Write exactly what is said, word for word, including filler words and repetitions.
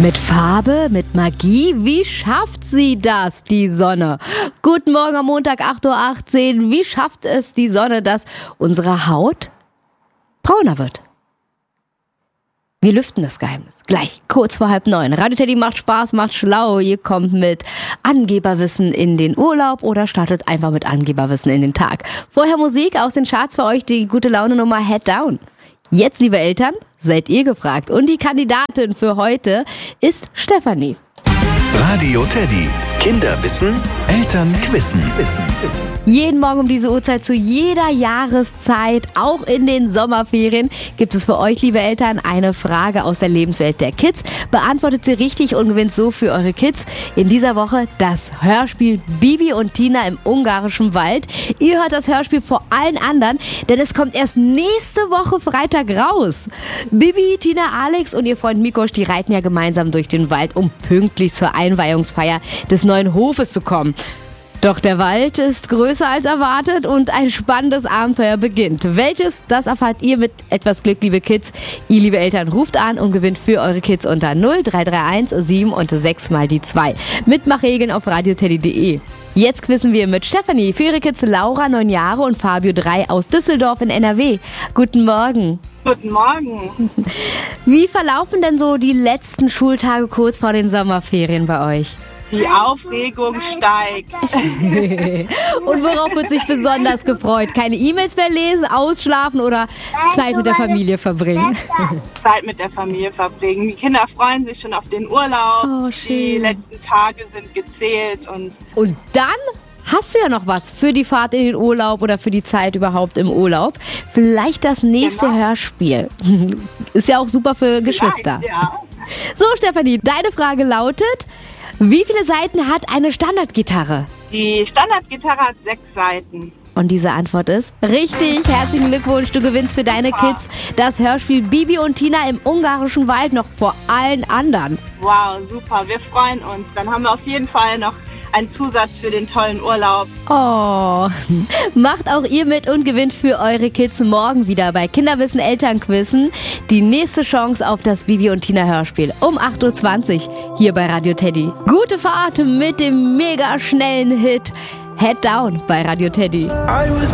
Mit Farbe, mit Magie, wie schafft sie das, die Sonne? Guten Morgen am Montag, acht Uhr achtzehn. Wie schafft es die Sonne, dass unsere Haut brauner wird? Wir lüften das Geheimnis. Gleich, kurz vor halb neun. Radio Teddy macht Spaß, macht schlau. Ihr kommt mit Angeberwissen in den Urlaub oder startet einfach mit Angeberwissen in den Tag. Vorher Musik aus den Charts für euch, die gute Laune-Nummer Head Down. Jetzt, liebe Eltern, seid ihr gefragt. Und die Kandidatin für heute ist Stefanie. Radio Teddy. Kinder wissen, Eltern quissen. Jeden Morgen um diese Uhrzeit zu jeder Jahreszeit, auch in den Sommerferien, gibt es für euch, liebe Eltern, eine Frage aus der Lebenswelt der Kids. Beantwortet sie richtig und gewinnt so für eure Kids in dieser Woche das Hörspiel Bibi und Tina im ungarischen Wald. Ihr hört das Hörspiel vor allen anderen, denn es kommt erst nächste Woche Freitag raus. Bibi, Tina, Alex und ihr Freund Mikosch, die reiten ja gemeinsam durch den Wald, um pünktlich zur Einweihungsfeier des neuen Hofes zu kommen. Doch der Wald ist größer als erwartet und ein spannendes Abenteuer beginnt. Welches, das erfahrt ihr mit etwas Glück, liebe Kids. Ihr, liebe Eltern, ruft an und gewinnt für eure Kids unter null drei drei eins sieben und sechs mal die zwei. Mitmachregeln auf radioteddy punkt de. Jetzt quizzen wir mit Stefanie für ihre Kids Laura, neun Jahre, und Fabio, drei, aus Düsseldorf in N R W. Guten Morgen. Guten Morgen. Wie verlaufen denn so die letzten Schultage kurz vor den Sommerferien bei euch? Die Aufregung steigt. Und worauf wird sich besonders gefreut? Keine E-Mails mehr lesen, ausschlafen oder Zeit mit der Familie verbringen? Zeit mit der Familie verbringen. Die Kinder freuen sich schon auf den Urlaub. Oh, schön. Die letzten Tage sind gezählt. Und, und dann hast du ja noch was für die Fahrt in den Urlaub oder für die Zeit überhaupt im Urlaub. Vielleicht das nächste genau. Hörspiel. Ist ja auch super für Geschwister. Ja. So, Stefanie, deine Frage lautet: Wie viele Saiten hat eine Standardgitarre? Die Standardgitarre hat sechs Saiten. Und diese Antwort ist richtig. Herzlichen Glückwunsch, du gewinnst für deine Super. Kids das Hörspiel Bibi und Tina im ungarischen Wald noch vor allen anderen. Wow, super, wir freuen uns. Dann haben wir auf jeden Fall noch einen Zusatz für den tollen Urlaub. Oh, macht auch ihr mit und gewinnt für eure Kids morgen wieder bei Kinderwissen Elternquissen die nächste Chance auf das Bibi und Tina Hörspiel um acht Uhr zwanzig hier bei Radio Teddy. Gute Fahrt mit dem mega schnellen Hit Head Down bei Radio Teddy.